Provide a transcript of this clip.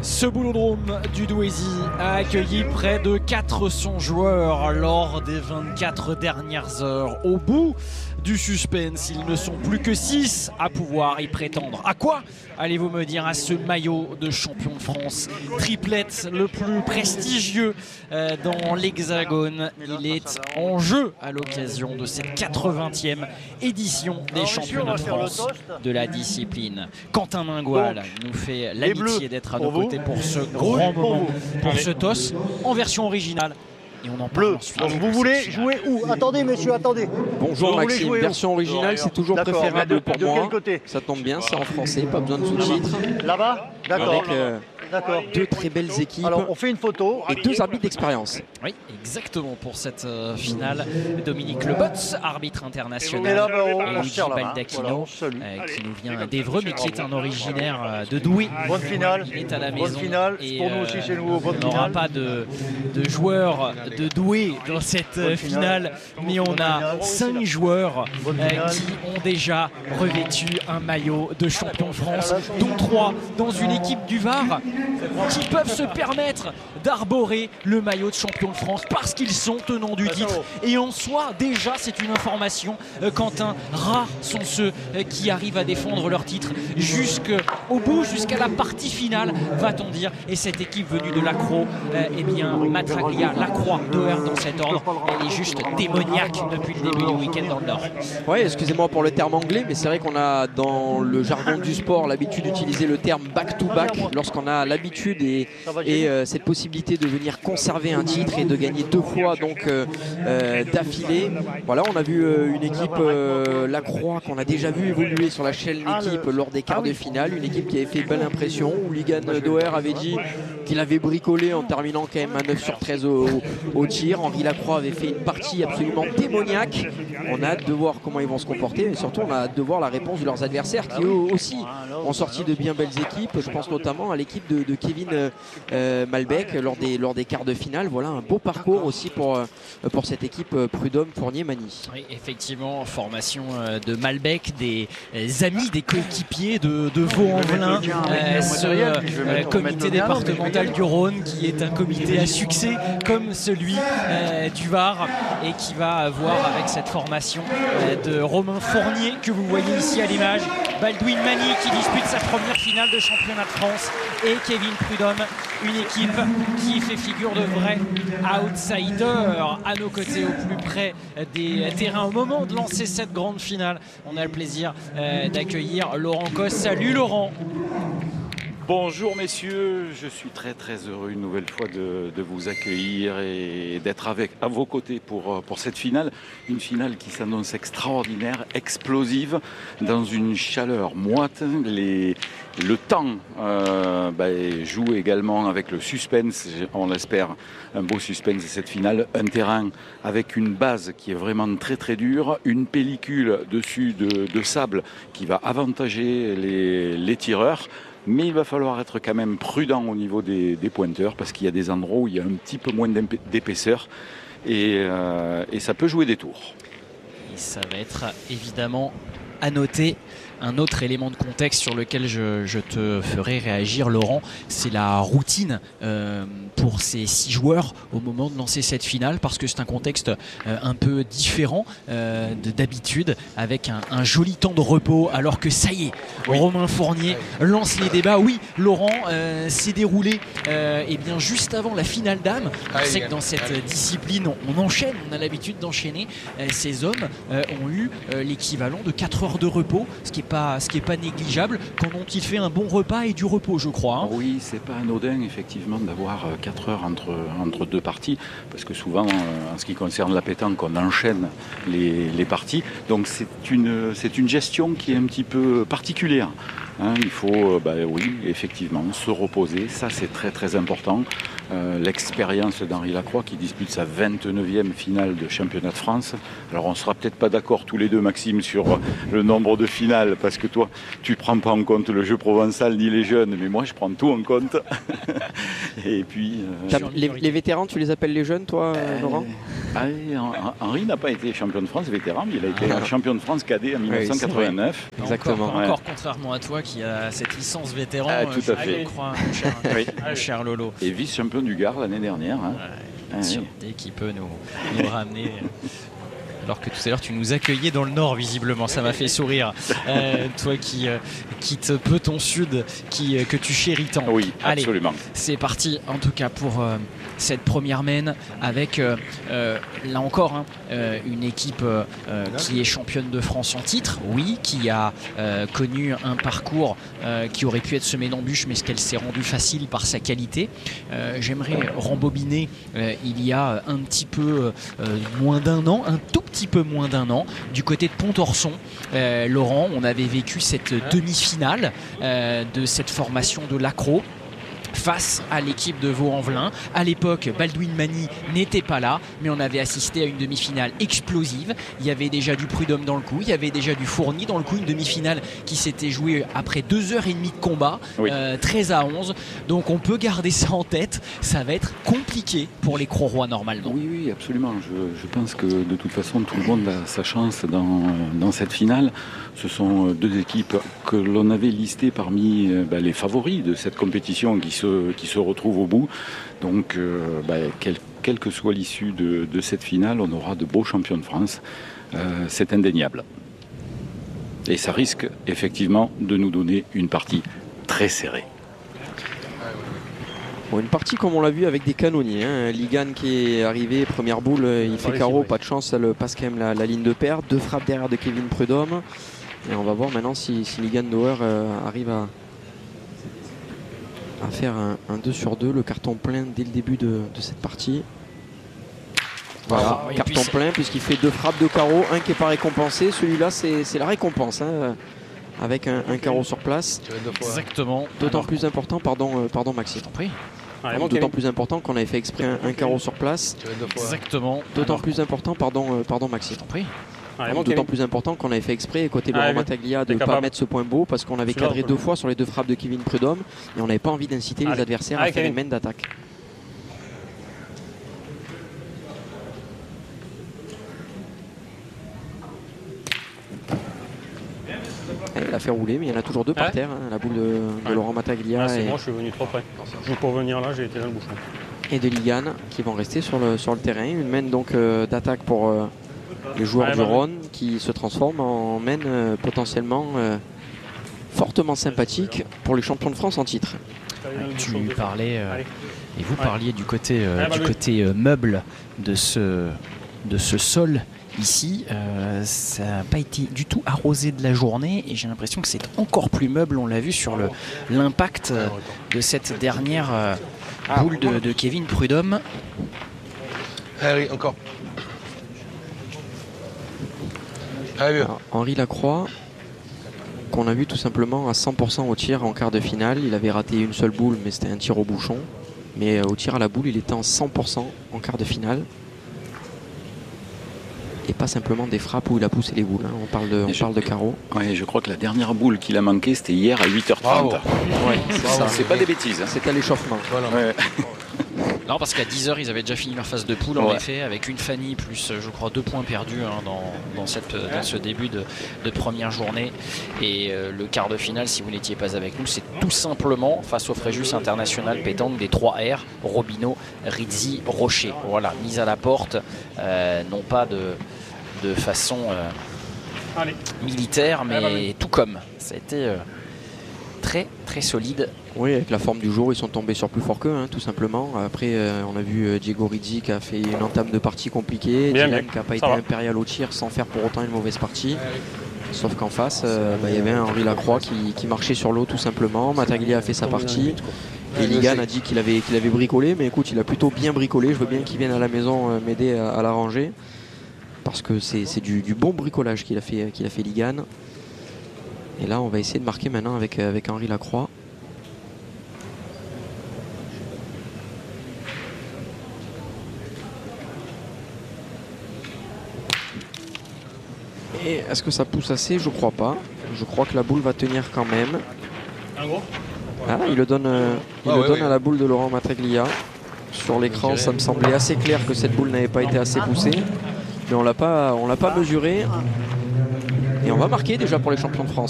Ce boulodrome du Douaisis a accueilli près de 400 joueurs lors des 24 dernières heures. Au bout du suspense, ils ne sont plus que 6 à pouvoir y prétendre. À quoi allez-vous me dire? À ce maillot de champion de France, triplette le plus prestigieux dans l'Hexagone. Il est en jeu à l'occasion de cette 80e édition des championnats de France de la discipline. Quentin Mingual nous fait l'amitié d'être à nos côtés pour ce grand moment, pour ce toss en version originale. Et on en parle ensuite. Donc vous voulez jouer où? Attendez messieurs, attendez. Bonjour Maxime, version originale c'est toujours préférable pour moi. Quel côté? Ça tombe bien, c'est en français, pas besoin de sous-titres. Là-bas? D'accord. Avec deux très belles équipes. Alors on fait une photo. Et deux arbitres d'expérience. Oui, exactement pour cette finale. Dominique Lebotz, arbitre international. Et Luigi Baldacchino, qui nous vient d'Évreux, mais qui est un originaire de Douai. Bonne finale. Il est à la maison. Bonne finale. Et pour nous aussi chez nous. Bonne on n'aura finale. pas de joueurs de Douai dans cette finale, mais on a 5 joueurs qui ont déjà revêtu un maillot de champion de France, dont 3 dans une équipe du Var, qui peuvent se permettre d'arborer le maillot de champion de France parce qu'ils sont tenants du titre. Et en soi, déjà, c'est une information, Quentin, rares sont ceux qui arrivent à défendre leur titre jusqu'au bout, jusqu'à la partie finale, va-t-on dire. Et cette équipe venue de l'Accro, eh bien, Matraglia, Lacroix, Doer dans cet ordre, elle est juste démoniaque depuis le début du week-end dans le Nord. Oui, excusez-moi pour le terme anglais, mais c'est vrai qu'on a dans le jargon du sport l'habitude d'utiliser le terme back-to-back lorsqu'on a l'habitude et cette possibilité de venir conserver un titre et de gagner 2 fois donc d'affilée. Voilà, on a vu une équipe Lacroix qu'on a déjà vu évoluer sur la chaîne d'équipe lors des quarts de finale, une équipe qui avait fait belle impression, où Ligan Doer avait dit qu'il avait bricolé en terminant quand même à 9 sur 13 au tir. Henri Lacroix avait fait une partie absolument démoniaque. On a hâte de voir comment ils vont se comporter, mais surtout on a hâte de voir la réponse de leurs adversaires qui eux aussi ont sorti de bien belles équipes. Je pense notamment à l'équipe de Kevin Malbec lors des quarts de finale. Voilà un beau parcours aussi pour cette équipe Prud'homme Fournier-Magny. Oui, effectivement, formation de Malbec, des amis, des coéquipiers de Vaux-en-Velin, ce comité départemental du Rhône qui est un comité à succès comme celui du Var et qui va voir avec cette formation de Romain Fournier que vous voyez ici à l'image, Baldwin Magny qui dispute sa première finale de championnat de France et Kevin Prud'homme, une équipe qui fait figure de vrai outsider à nos côtés au plus près des terrains. Au moment de lancer cette grande finale, on a le plaisir d'accueillir Laurent Cos. Salut Laurent. Bonjour messieurs, je suis très heureux une nouvelle fois de vous accueillir et d'être à vos côtés pour cette finale. Une finale qui s'annonce extraordinaire, explosive, dans une chaleur moite. Le temps joue également avec le suspense, on l'espère, un beau suspense de cette finale. Un terrain avec une base qui est vraiment très dure, une pellicule dessus de sable qui va avantager les tireurs. Mais il va falloir être quand même prudent au niveau des pointeurs parce qu'il y a des endroits où il y a un petit peu moins d'épaisseur et ça peut jouer des tours. Et ça va être évidemment à noter. Un autre élément de contexte sur lequel je te ferai réagir, Laurent, c'est la routine pour ces 6 joueurs au moment de lancer cette finale, parce que c'est un contexte un peu différent d'habitude, avec un joli temps de repos, alors que ça y est, Romain Fournier lance les débats. Oui, Laurent, s'est déroulé bien juste avant la finale dames. On sait que dans cette discipline, on enchaîne, on a l'habitude d'enchaîner. Ces hommes ont eu l'équivalent de 4 heures de repos, ce qui est pas négligeable quand ont-ils fait un bon repas et du repos, je crois. Hein. Oui, c'est pas anodin effectivement d'avoir 4 heures entre 2 parties, parce que souvent en ce qui concerne la pétanque, on enchaîne les parties, donc c'est une gestion qui est un petit peu particulière. Hein, il faut, oui, effectivement, se reposer, ça c'est très important. L'expérience d'Henri Lacroix qui dispute sa 29e finale de championnat de France. Alors on ne sera peut-être pas d'accord tous les deux, Maxime, sur le nombre de finales, parce que toi, tu ne prends pas en compte le jeu provençal ni les jeunes, mais moi je prends tout en compte. Et puis... Les vétérans, tu les appelles les jeunes, toi, Laurent? Ah, Henri n'a pas été champion de France vétéran, mais il a été champion de France cadet en 1989. Oui, exactement. Encore contrairement à toi qui a cette licence vétéran, tout à fait. je crois, cher Lolo. Et vice-champion du Gard l'année dernière. Hein. Dès qu'il peut nous ramener. Alors que tout à l'heure tu nous accueillais dans le nord visiblement, ça m'a fait sourire. Toi qui quittes peu ton sud, que tu chéris tant. Oui, absolument. Allez, c'est parti en tout cas pour cette première main avec là encore une équipe qui est championne de France en titre, oui, qui a connu un parcours qui aurait pu être semé d'embûches mais ce qu'elle s'est rendue facile par sa qualité. J'aimerais rembobiner il y a un petit peu moins d'un an, un tout petit peu moins d'un an, du côté de Pont-Orson. Laurent, on avait vécu cette demi-finale de cette formation de l'accro face à l'équipe de Vaux-en-Velin. À l'époque, Baldwin Mani n'était pas là, mais on avait assisté à une demi-finale explosive. Il y avait déjà du Prud'homme dans le coup, il y avait déjà du Fourni dans le coup, une demi-finale qui s'était jouée après 2h30 de combat, 13-11. Donc on peut garder ça en tête, ça va être compliqué pour les Craurois normalement. Oui, absolument. Je pense que de toute façon, tout le monde a sa chance dans cette finale. Ce sont deux équipes que l'on avait listées parmi les favoris de cette compétition qui se retrouvent au bout. Donc, quelle que soit l'issue de cette finale, on aura de beaux champions de France. C'est indéniable. Et ça risque effectivement de nous donner une partie très serrée. Bon, une partie comme on l'a vu avec des canonniers. Ligan qui est arrivé, première boule, il fait carreau, pas de chance, elle passe quand même la ligne de paire. 2 frappes derrière de Kevin Prud'homme. Et on va voir maintenant si Ligan Dauer arrive à faire un 2 sur 2, le carton plein dès le début de cette partie. Voilà, carton plein puisqu'il fait 2 frappes de carreau, un qui n'est pas récompensé. Celui-là, c'est la récompense, avec un carreau sur place. Exactement. D'autant plus important, pardon Maxime. D'autant plus important qu'on avait fait exprès un carreau sur place. Exactement. D'autant plus important, pardon Maxime. D'autant plus important qu'on avait fait exprès côté Laurent Mataglia de ne pas mettre ce point beau parce qu'on avait cadré 2 fois sur les 2 frappes de Kevin Prud'homme et on n'avait pas envie d'inciter les adversaires à faire une main d'attaque. Il a fait rouler, mais il y en a toujours 2 par terre, la boule de Laurent Mataglia. C'est bon, je suis venu trop près. Pour venir là, j'ai été dans le bouchon. Et de Ligan qui vont rester sur le terrain. Une main donc d'attaque pour les joueurs du Rhône qui se transforment en main potentiellement fortement sympathique pour les champions de France en titre. Tu parlais et vous parliez du côté meuble de ce sol. Ici, ça n'a pas été du tout arrosé de la journée et j'ai l'impression que c'est encore plus meuble. On l'a vu sur l'impact de cette dernière boule de Kevin Prud'homme. Allez, encore. Alors, Henri Lacroix, qu'on a vu tout simplement à 100% au tir en quart de finale. Il avait raté une seule boule, mais c'était un tir au bouchon. Mais au tir à la boule, il était en 100% en quart de finale. Et pas simplement des frappes où il a poussé les boules. On parle de carreau. Ouais, je crois que la dernière boule qu'il a manqué, c'était hier à 8h30. C'est pas des bêtises. C'est à l'échauffement. Voilà. Ouais. Non, parce qu'à 10h, ils avaient déjà fini leur phase de poule, en effet, avec une Fanny plus, je crois, 2 points perdus dans ce début de première journée. Et le quart de finale, si vous n'étiez pas avec nous, c'est tout simplement face au Fréjus International Pétanque des 3 R, Robineau, Rizzi, Rocher. Voilà, mise à la porte, non pas de façon militaire, mais tout comme. Ça a été très très solide. Oui, avec la forme du jour, ils sont tombés sur plus fort qu'eux, tout simplement. Après, on a vu Diego Rizzi qui a fait une entame de partie compliquée, Dylan qui n'a pas été impérial au tir sans faire pour autant une mauvaise partie. Sauf qu'en face, il y avait un Henri Lacroix qui marchait sur l'eau tout simplement. Mataglia a fait sa partie. Et Ligan a dit qu'il avait bricolé, mais écoute, il a plutôt bien bricolé. Je veux bien qu'il vienne à la maison m'aider à la ranger. Parce que c'est du bon bricolage qu'il a fait Ligan. Et là, on va essayer de marquer maintenant avec Henri Lacroix. Et est-ce que ça pousse assez? Je crois pas. Je crois que la boule va tenir quand même. Ah, il le donne, à la boule de Laurent Mataglia. Sur l'écran, ça me semblait assez clair que cette boule n'avait pas été assez poussée. Mais on l'a pas mesuré. Et on va marquer déjà pour les champions de France.